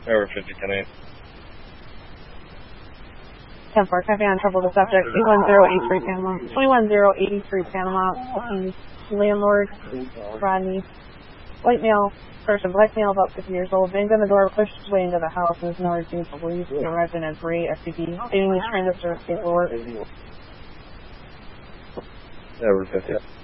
Over 50-10-8. 10-4, copy on trouble the subject, 21083 Panama. 21083 Panama, landlord, Rodney. White male person, black male about 50 years old, banged on the door, pushed his way into the house, and is now refused to leave. The resident is Ray, SCP, stating he's trying to serve state lord. Over 50.